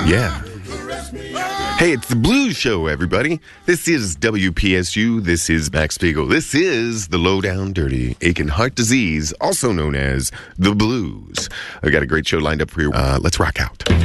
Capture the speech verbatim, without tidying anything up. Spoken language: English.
Yeah. Hey, it's the Blues Show, everybody. This is W P S U. This is Max Spiegel. This is the Low Down Dirty Aching Heart Disease, also known as the Blues. I got a great show lined up for you. Uh, let's rock out.